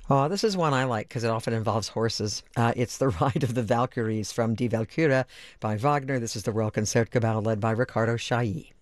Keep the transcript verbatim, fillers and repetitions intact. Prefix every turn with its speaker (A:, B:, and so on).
A: Oh, this is one I like because it often involves horses. Uh, it's The Ride of the Valkyries from Die Walküre by Wagner. This is the Royal Concertgebouw led by Riccardo Chailly.